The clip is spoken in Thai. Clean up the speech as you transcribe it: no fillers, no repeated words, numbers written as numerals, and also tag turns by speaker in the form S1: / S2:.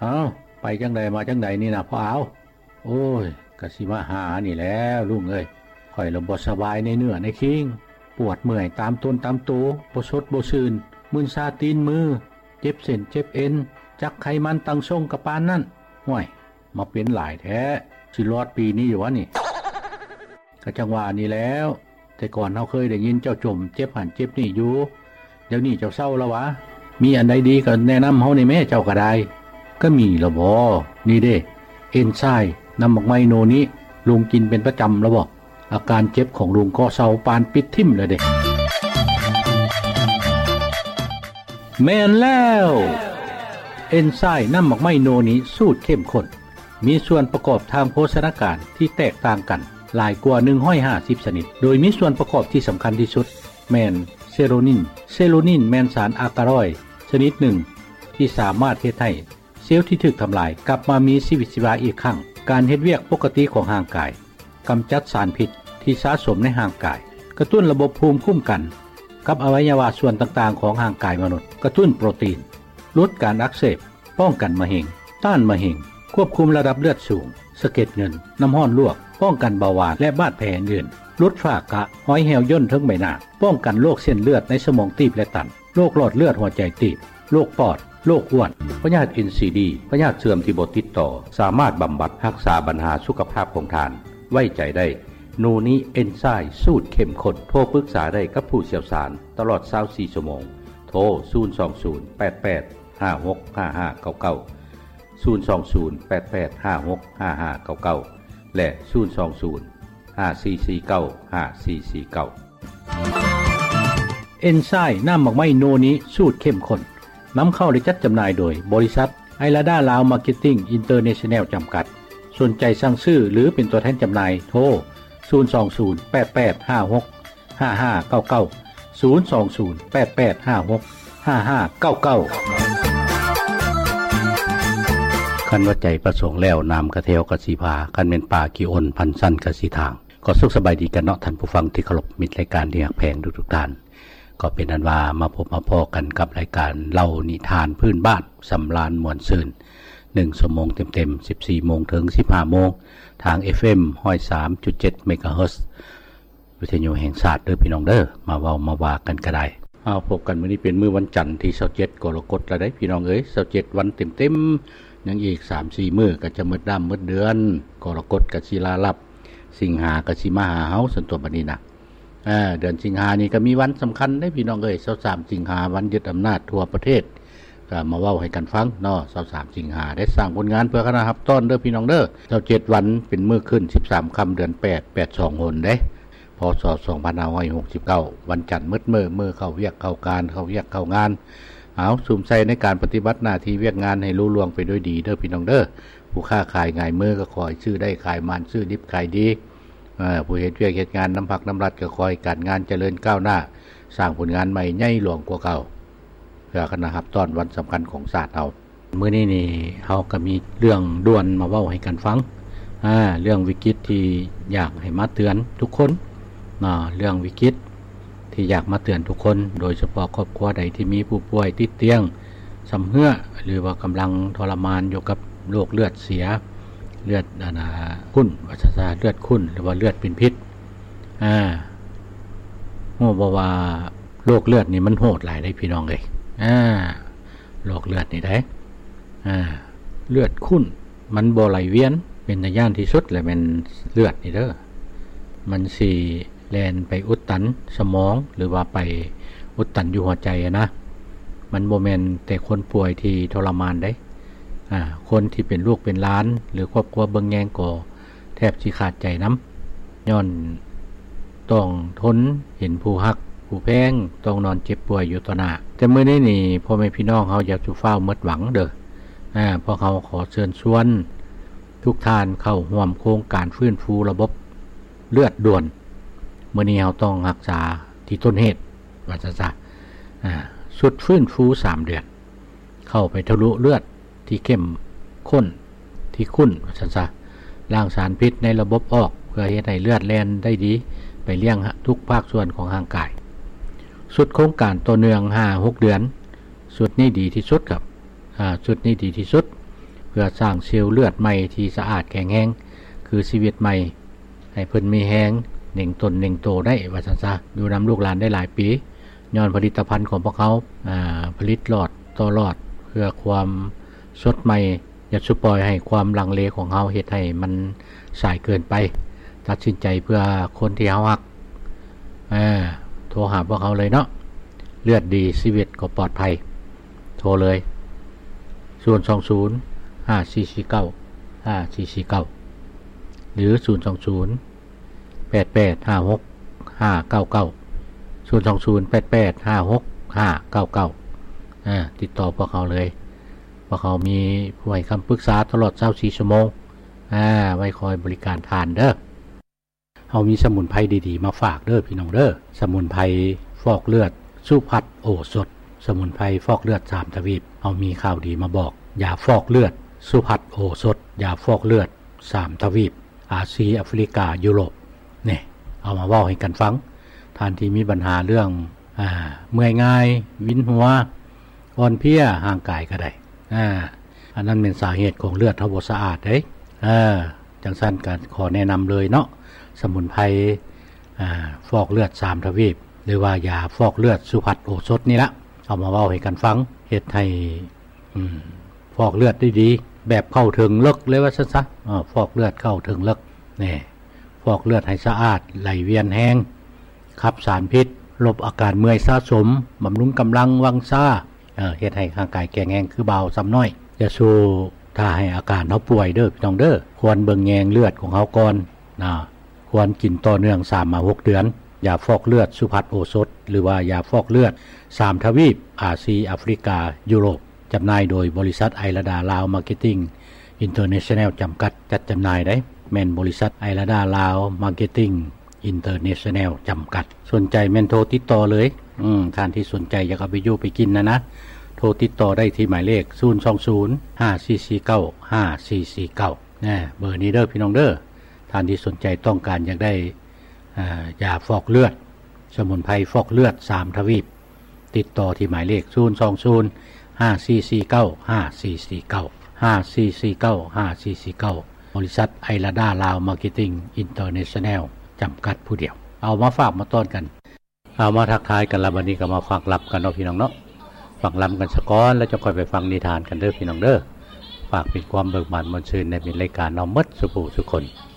S1: เอาไปจังใดมาจังใดนี่นะพ่อเอาโอ้ยกะสิมาหานี่แล้วลุงเอ้ยข่อยระบบสบายในเนื้อในคิงปวดเมื่อยตามต้นตามตัวบ่สดบ่ซื่นมึนซาตีนมือเจ็บเส้นเจ็บเอ็นจักไขมันตั้งทรงกะปานนั่นห่วยมาเป็นหลายแท้สิรอดปีนี้อยู่วะนี่ก็จังหวะนี้แล้วแต่ก่อนเฮาเคยได้ยินเจ้าจมเจ็บหันเจ็บนี่อยู่เดี๋ยวนี้เจ้าเศร้าแล้ววะมีอันใดดีก็แนะนำเฮานี่แม่เจ้าก็ได้ก็มีละบ่นี่เด้เอนไซม์น้ำบักไม้โนนี้ลุงกินเป็นประจำแล้วบ่อาการเจ็บของลุงก็เศร้าปานปิดทิ่มเลยเด้แม่นแล้วเอนไซม์น้ำบักไม้โนนี้สูตรเข้มข้นมีส่วนประกอบทางโภชนาการที่แตกต่างกันหลายกว่า150ชนิดโดยมีส่วนประกอบที่สำคัญที่สุดแม่นเซโรนินแม่นสารอากาลอยด์ชนิดหนึ่งที่สามารถเฮ็ดให้เซลล์ที่ถูกทำลายกลับมามีชีวิตชีวาอีกครั้งการเฮ็ดเวียกปกติของร่างกายกำจัดสารพิษที่สะสมในร่างกายกระตุ้นระบบภูมิคุ้มกันกับอวัยวะส่วนต่างๆของร่างกายมนุษย์กระตุ้นโปรตีนลดการอักเสบป้องกันมะเร็งต้านมะเร็งควบคุมระดับเลือดสูงสะเก็ดเงินน้ำร้อนลวกป้องกันเบาหวานและบาดแผลอื่นลดฝ้ากระห้อยแหวย่นทั้งใบหน้าป้องกันโรคเส้นเลือดในสมองตีบและตันโรคหลอดเลือดหัวใจตีบโรคปอดโรคอ้วนพยาธิ NCD พยาธิเสื่อมที่บ่ติดต่อสามารถบำบัดรักษาปัญหาสุขภาพของท่านไว้ใจได้โนนี้เอนไซม์สูตรเข้มข้นโทรปรึกษาได้กับผู้เชี่ยวชาญตลอด24ชั่วโมงโทร02088565599 02088565599และ02054495449เอนไซม์น้ำบักไม้โนนี้สูตรเข้มข้นนำเข้าและจัดจำหน่ายโดยบริษัทไอลาดาลาวมาร์เก็ตติ้งอินเตอร์เนชั่นแนลจำกัดสนใจสั่งซื้อหรือเป็นตัวแทนจำหน่ายโทร02088565599 02088565599คันว่าใจประสงค์แล้วนามกระเทวกสิภาคันเป็นป่ากิอนพันสั้นกสิทางก็สุขสบายดีกันเนาะท่านผู้ฟังที่เคารพมิตรรายการที่รักแพงทุกท่านก็เป็นอันว่ามาพบมาพอกันกับรายการเล่านิทานพื้นบ้านสำราญม่วนซื่น1 ชั่วโมงเต็มๆ 14 โมงถึง 15 โมงทาง FM 103.7 เมกะเฮิรตซ์วิทยุแห่งชาติเด้อพี่น้องเด้อมาเว้ามาว่ากันก็ได้พบกันมื้อนี้เป็นมื้อวันจันทร์ที่27กรกฎาคมแล้วได้พี่น้องเอ้ย27วันเต็มๆยังอีก 3-4 มื้อก็จะหมดดำหมดเดือนกรกฎก็สิลาลับสิงหาก็สิมาหาเฮาส่วนตัวบัดนี้น่ะเดือนสิงหานี่ก็มีวันสำคัญได้พี่น้องเอ้ย23สิงหาวันยึดอำนาจทั่วประเทศก็มาเว้าให้กันฟังเนาะ23สิงหาได้สร้างผลงานเพื่อคณะรับต้อนเด้อพี่น้องเด้อ27วันเป็นมื้อขึ้น13ค่ำเดือน8 82หนเด้พศ2569วันจันทร์มืดมื้อเข้าเวียกเข้าการเข้าเวียกเข้างานเอาสุ่มใส่ในการปฏิบัติหน้าที่เวียกงานให้ลุล่วงไปด้วยดีเด้อพี่น้องเด้อผู้ค้าขายง่ายมือก็ขอให้ซื้อได้ขายมันซื้อดิบขายดีผู้เฮ็ดเวียกเฮ็ดงานน้ำพักน้ำรัดก็คอยการงานเจริญก้าวหน้าสร้างผลงานใหม่ใหญ่หลวงกว่าเก่าเพื่อคณะรับต้อนวันสำคัญของชาติเฮามื้อนี้นี่เฮาก็มีเรื่องด่วนมาเว้าให้กันฟังเรื่องวิกฤตที่อยากให้มาเตือนทุกคนเรื่องวิกฤตที่อยากมาเตือนทุกคนโดยเฉพาะครอบครัวใดที่มีผู้ป่วยติดเตียงสำเหือหรือว่ากำลังทรมานอยู่กับโรคเลือดเสียเลือดขุ่นวัชราเลือดขุ่นหรือว่าเลือดเป็นพิษโหบอกว่าโรคเลือดนี่มันโหดหลายได้พี่น้องเอ้ยโรคเลือดนี่ได้เลือดขุ่นมันบ่ไหลเวียนเป็นตาย่านที่สุดเลยมันเลือดนี่เด้อมันสิแล่นไปอุดตันสมองหรือว่าไปอุดตันอยู่หัวใจนะมันบ่แม่นแต่คนป่วยที่ทรมานได้คนที่เป็นลูกเป็นหลานหรือครอบครัวเบิ่งแยงก็แทบสิขาดใจน้ำย้อนต้องทนเห็นผู้ฮักผู้แพงต้องนอนเจ็บป่วยอยู่ต่อหน้าแต่มื้อนี้นี่พ่อแม่พี่น้องเฮาอยากสิฟ้าวหมดหวังเด้อเพราะเขาขอเชิญชวนทุกท่านเข้าร่วมโครงการฟื้นฟูระบบเลือดด่วนมื้อนี้เฮาต้องรักษาที่ต้นเหตุว่าซะสุดฟื้นฟู3 เดือนเข้าไปทะลุเลือดที่เข้มข้นที่ขุ่นว่าซั่นซะล้างสารพิษในระบบออกเพื่อเฮ็ดให้เลือดแล่นได้ดีไปเลี้ยงทุกภาคส่วนของร่างกายสุดโครงการต่อเนื่อง 5-6 เดือนสุดนี้ดีที่สุดครับสุดนี้ดีที่สุดพื่อสร้างเซลล์เลือดใหม่ที่สะอาดแข็งแรงคือชีวิตใหม่ให้เพิ่นมีแฮงเน่งตนเน่งโตได้ว่าซั่นซะอยู่นำลูกหลานได้หลายปีย้อนผลิตภัณฑ์ของพวกเขาผลิตหลอดต่อหลอดเพื่อความสดใหม่อย่าสุปล่อยให้ความลังเลของเฮาเฮ็ดให้มันสายเกินไปตัดสินใจเพื่อคนที่เฮารักโทรหาพวกเขาเลยเนาะเลือดดีชีวิตก็ปลอดภัยโทรเลย020 5449 5449หรือ020 8856 599 020 8856 599ติดต่อพวกเขาเลยพวกเขามีผู้ให้คำปรึกษาตลอด24ชั่วโมงไว้คอยบริการทานเด้อเฮามีสมุนไพรดีๆมาฝากเด้อพี่น้องเด้อสมุนไพรฟอกเลือดสุพัฒน์โอสถสมุนไพรฟอกเลือด3ทวีปเฮามีข่าวดีมาบอกยาฟอกเลือดสุพัฒน์โอสถยาฟอกเลือด3ทวีปอาเซียแอฟริกายุโรปนี่เอามาเว้าให้กันฟังท่านที่มีปัญหาเรื่องเมื่อยง่ายวินหัวอ่อนเพลียห่างกายก็ได้อันนั้นเป็นสาเหตุของเลือดเฮาบ่สะอาดเด้จังซั่นก็ขอแนะนำเลยเนาะสมุนไพรฟอกเลือด3ทวีปหรือว่ายาฟอกเลือดสุพัฒน์โอสถนี่ละเอามาเว้าให้กันฟังเฮ็ดให้ฟอกเลือดได้ดีแบบเข้าถึงลึกเลยว่าซั่นซะฟอกเลือดเข้าถึงลึกนี่ฟอกเลือดให้สะอาดไหลเวียนแห้งขับสารพิษลบอาการเมื่อยสะสมบำรุงกำลังวังซ่าเฮ็ดให้ร่างกายแข็งแรงคือเบาซ้ำน้อยอย่าสู้ถ้าให้อาการเฮาป่วยเด้อพี่น้องเด้อควรเบิ่งแยงเลือดของเฮาก่อนควรกินต่อเนื่อง 3-6 เดือนยาฟอกเลือดสุพัฒน์โอสถหรือว่ายาฟอกเลือด3ทวีปอาเซียแอฟริกายุโรปจำหน่ายโดยบริษัทไอราดาลาวมาร์เก็ตติ้งอินเตอร์เนชั่นแนลจำกัดจัดจำหน่ายได้แม่นบริษัทไอราดาลาวมาร์เก็ตติ้งอินเตอร์เนชั่นแนลจำกัดสนใจแม่นโทรติดต่อเลยท่านที่สนใจอยากเอาไปอยู่ไปกินนะโทรติดต่อได้ที่หมายเลข020 5449 5449เบอร์นี้เด้อพี่น้องเด้อท่านที่สนใจต้องการอยากได้ยาฟอกเลือดสมุนไพรฟอกเลือด3ทวีปติดต่อที่หมายเลข020 5449 5449 5449 5449บริษัทไอราดาลาวมาร์เก็ตติ้งอินเตอร์เนชั่นแนลจำกัดผู้เดียวเอามาฝากมาต้อนกันเอามาทักทายกันแล้ววันนี้ก็มาฟังลับกันเนาะพี่น้องเนาะฟังลำกันสักก้อนแล้วจะค่อยไปฟังนิทานกันเด้อพี่น้องเด้อฝากเป็นความเบิกบานมนต์ชื่นในเป็นรายการน้อมมดสุภูสุคน